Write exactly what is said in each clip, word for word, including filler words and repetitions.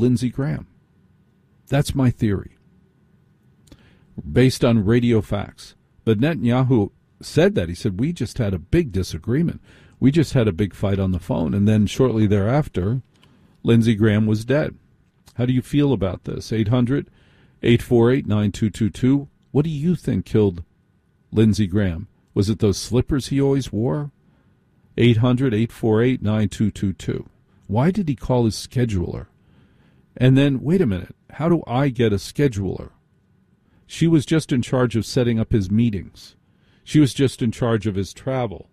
Lindsey Graham. That's my theory, based on radio facts. But Netanyahu said that. He said, we just had a big disagreement. We just had a big fight on the phone. And then shortly thereafter, Lindsey Graham was dead. How do you feel about this? eight hundred, eight four eight, nine two two two. What do you think killed Lindsey Graham? Was it those slippers he always wore? eight hundred, eight four eight, nine two two two. Why did he call his scheduler? And then, wait a minute, how do I get a scheduler? She was just in charge of setting up his meetings. She was just in charge of his travel.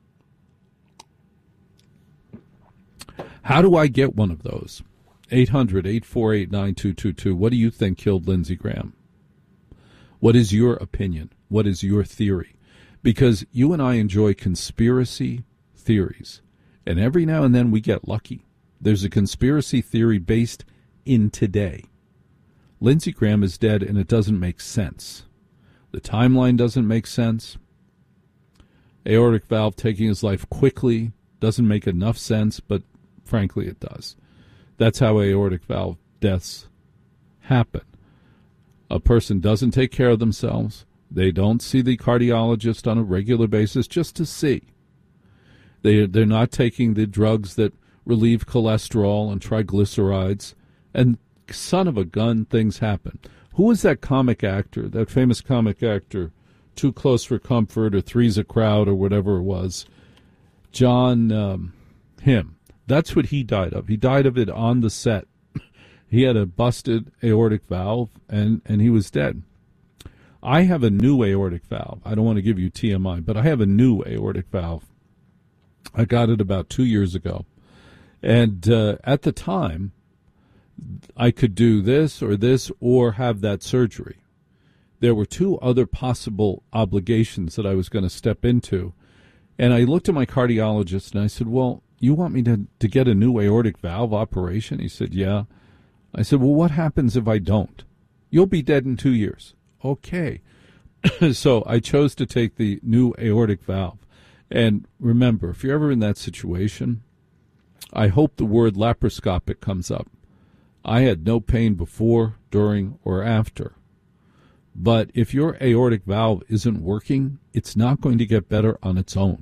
How do I get one of those? eight hundred, eight four eight, nine two two two. What do you think killed Lindsey Graham? What is your opinion? What is your theory? Because you and I enjoy conspiracy theories, and every now and then we get lucky. There's a conspiracy theory based in today. Lindsey Graham is dead, and it doesn't make sense. The timeline doesn't make sense. Aortic valve taking his life quickly doesn't make enough sense, but frankly it does. That's how aortic valve deaths happen. A person doesn't take care of themselves. They don't see the cardiologist on a regular basis just to see. They, they're not taking the drugs that relieve cholesterol and triglycerides. And son of a gun, things happen. Who was that comic actor, that famous comic actor, Too Close for Comfort or Three's a Crowd or whatever it was? John, um, him. That's what he died of. He died of it on the set. He had a busted aortic valve, and, and he was dead. I have a new aortic valve. I don't want to give you T M I, but I have a new aortic valve. I got it about two years ago. And uh, at the time, I could do this or this or have that surgery. There were two other possible obligations that I was going to step into. And I looked at my cardiologist and I said, well, you want me to, to get a new aortic valve operation? He said, yeah. I said, well, what happens if I don't? You'll be dead in two years. Okay. So I chose to take the new aortic valve. And remember, if you're ever in that situation, I hope the word laparoscopic comes up. I had no pain before, during, or after. But if your aortic valve isn't working, it's not going to get better on its own.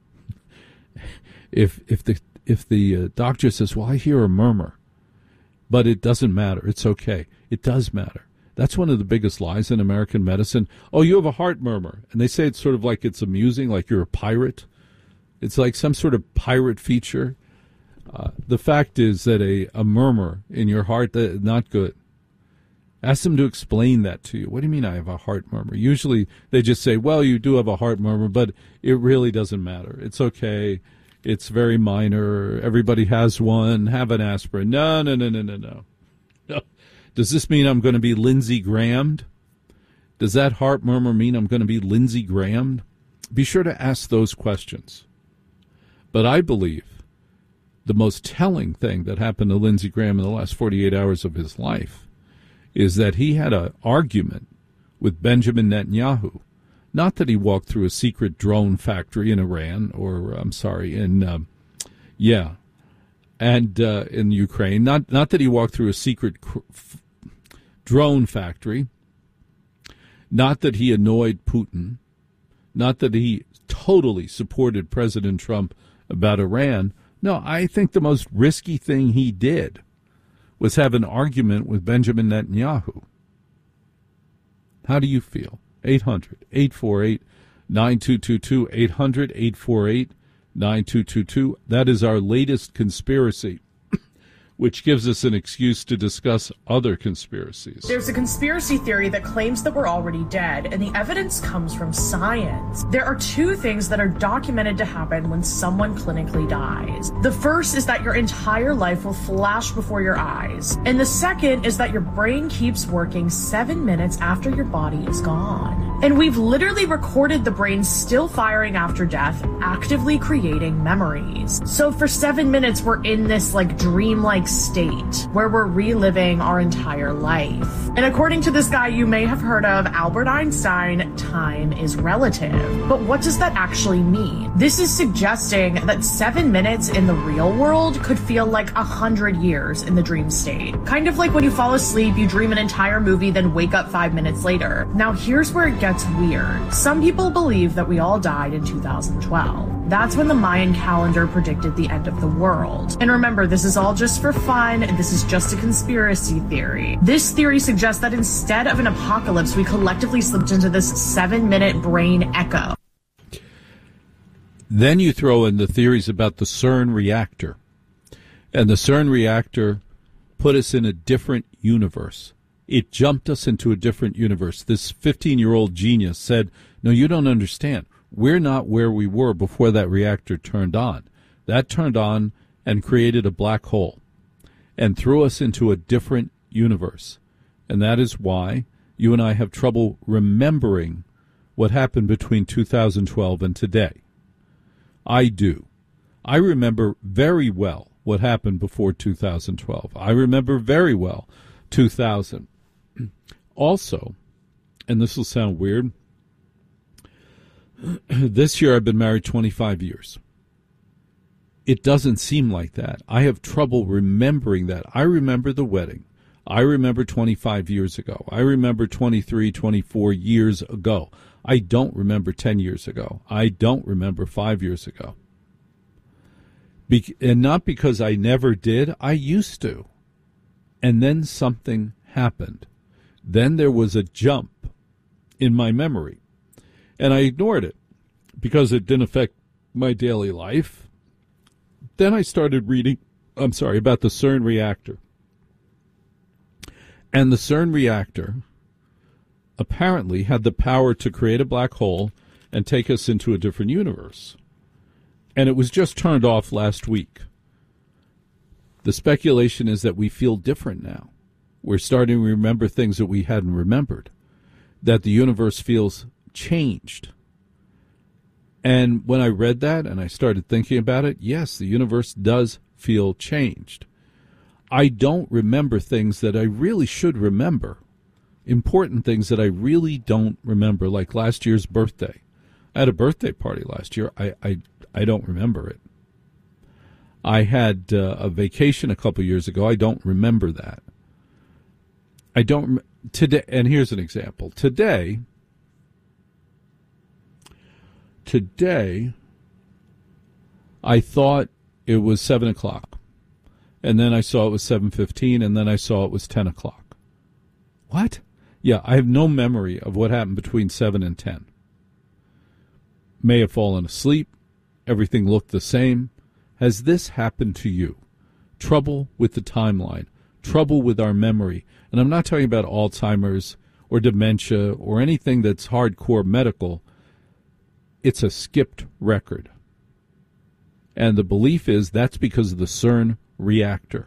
If if the if the uh, doctor says, well, I hear a murmur, but it doesn't matter, it's okay. It does matter. That's one of the biggest lies in American medicine. Oh, you have a heart murmur. And they say it's sort of like it's amusing, like you're a pirate. It's like some sort of pirate feature. Uh, the fact is that a, a murmur in your heart, that not good. Ask them to explain that to you. What do you mean I have a heart murmur? Usually they just say, well, you do have a heart murmur, but it really doesn't matter. It's okay. It's very minor. Everybody has one. Have an aspirin. No, no, no, no, no, no. no. Does this mean I'm going to be Lindsey Graham'd? Does that heart murmur mean I'm going to be Lindsey Graham'd? Be sure to ask those questions. But I believe the most telling thing that happened to Lindsey Graham in the last forty-eight hours of his life is that he had an argument with Benjamin Netanyahu. Not that he walked through a secret drone factory in Iran, or, I'm sorry, in, um, yeah, and uh, in Ukraine. Not not that he walked through a secret cr- f- drone factory. Not that he annoyed Putin. Not that he totally supported President Trump about Iran. No, I think the most risky thing he did was have an argument with Benjamin Netanyahu. How do you feel? eight hundred, eight four eight, nine two two two, eight hundred, eight four eight, nine two two two. That is our latest conspiracy, which gives us an excuse to discuss other conspiracies. There's a conspiracy theory that claims that we're already dead, and the evidence comes from science. There are two things that are documented to happen when someone clinically dies. The first is that your entire life will flash before your eyes, and the second is that your brain keeps working seven minutes after your body is gone. And we've literally recorded the brain still firing after death, actively creating memories. So for seven minutes, we're in this like dreamlike state where we're reliving our entire life. And according to this guy you may have heard of, Albert Einstein, time is relative. But what does that actually mean? This is suggesting that seven minutes in the real world could feel like a hundred years in the dream state. Kind of like when you fall asleep, you dream an entire movie, then wake up five minutes later. Now here's where it gets weird. Some people believe that we all died in two thousand twelve. That's when the Mayan calendar predicted the end of the world. And remember, this is all just for fun, and this is just a conspiracy theory. This theory suggests that instead of an apocalypse, we collectively slipped into this seven-minute brain echo. Then you throw in the theories about the CERN reactor. And the CERN reactor put us in a different universe. It jumped us into a different universe. This fifteen-year-old genius said, no, you don't understand. We're not where we were before that reactor turned on. That turned on and created a black hole and threw us into a different universe. And that is why you and I have trouble remembering what happened between two thousand twelve and today. I do. I remember very well what happened before two thousand twelve. I remember very well two thousand. Also, and this will sound weird, this year I've been married twenty-five years. It doesn't seem like that. I have trouble remembering that. I remember the wedding. I remember twenty-five years ago. I remember twenty-three, twenty-four years ago. I don't remember ten years ago. I don't remember five years ago. Be- and not because I never did. I used to. And then something happened. Then there was a jump in my memory. And I ignored it because it didn't affect my daily life. Then I started reading, I'm sorry, about the CERN reactor. And the CERN reactor apparently had the power to create a black hole and take us into a different universe. And it was just turned off last week. The speculation is that we feel different now. We're starting to remember things that we hadn't remembered, that the universe feels changed. And when I read that and I started thinking about it, yes, the universe does feel changed. I don't remember things that I really should remember, important things that I really don't remember, like last year's birthday. I had a birthday party last year. I I, I don't remember it. I had uh, a vacation a couple years ago. I don't remember that. I don't today. And here's an example. Today, today, I thought it was seven o'clock, and then I saw it was seven fifteen, and then I saw it was ten o'clock. What? Yeah, I have no memory of what happened between seven and ten. May have fallen asleep. Everything looked the same. Has this happened to you? Trouble with the timeline, trouble with our memory. And I'm not talking about Alzheimer's or dementia or anything that's hardcore medical. It's a skipped record. And the belief is that's because of the CERN reactor.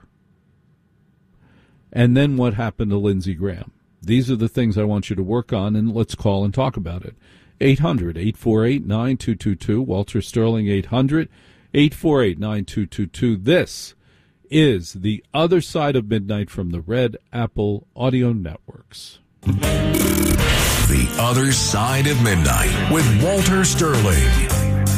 And then what happened to Lindsey Graham? These are the things I want you to work on, and let's call and talk about it. eight hundred, eight four eight, nine two two two. Walter Sterling, eight hundred, eight four eight, nine two two two. This is The Other Side of Midnight from the Red Apple Audio Networks. The Other Side of Midnight with Walter Sterling.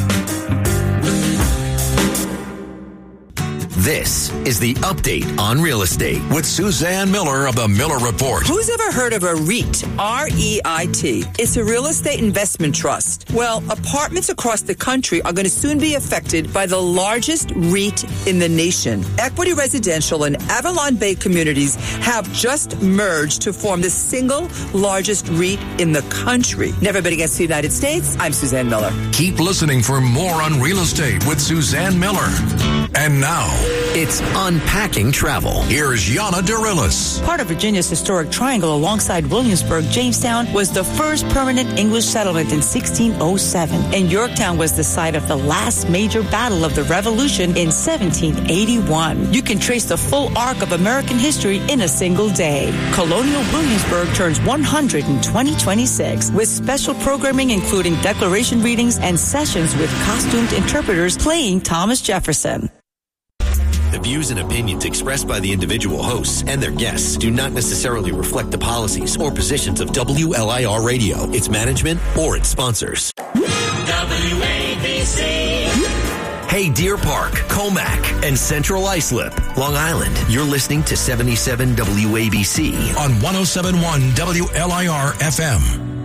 This is the update on real estate with Suzanne Miller of the Miller Report. Who's ever heard of a REIT? R E I T. It's a real estate investment trust. Well, apartments across the country are going to soon be affected by the largest REIT in the nation. Equity Residential and Avalon Bay Communities have just merged to form the single largest REIT in the country. Never been against the United States. I'm Suzanne Miller. Keep listening for more on real estate with Suzanne Miller. And now, it's Unpacking Travel. Here's Yana Dorillis. Part of Virginia's historic triangle alongside Williamsburg, Jamestown was the first permanent English settlement in sixteen oh seven. And Yorktown was the site of the last major battle of the Revolution in seventeen eighty-one. You can trace the full arc of American history in a single day. Colonial Williamsburg turns one hundred in twenty twenty-six with special programming including declaration readings and sessions with costumed interpreters playing Thomas Jefferson. The views and opinions expressed by the individual hosts and their guests do not necessarily reflect the policies or positions of W L I R Radio, its management, or its sponsors. W A B C. Hey, Deer Park, Comac, and Central Islip, Long Island. You're listening to seventy-seven W A B C on one oh seven point one W L I R F M.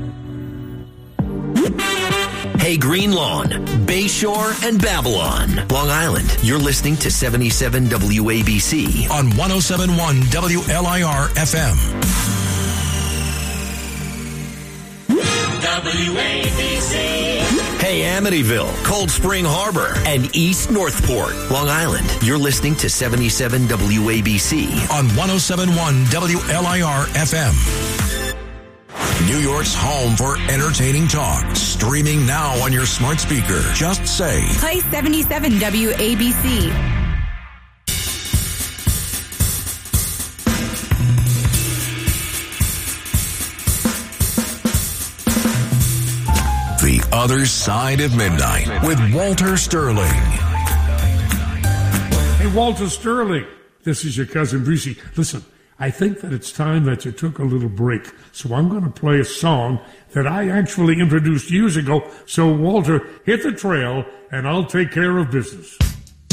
Hey, Green Lawn, Bayshore, and Babylon, Long Island. You're listening to seventy-seven W A B C on one oh seven point one W L I R F M. W A B C. Hey, Amityville, Cold Spring Harbor, and East Northport, Long Island. You're listening to seventy-seven W A B C on one oh seven point one W L I R F M. New York's home for entertaining talk. Streaming now on your smart speaker. Just say, play seventy-seven W A B C. The Other Side of Midnight with Walter Sterling. Hey, Walter Sterling. This is your cousin Brucey. Listen, I think that it's time that you took a little break. So I'm going to play a song that I actually introduced years ago. So, Walter, hit the trail, and I'll take care of business.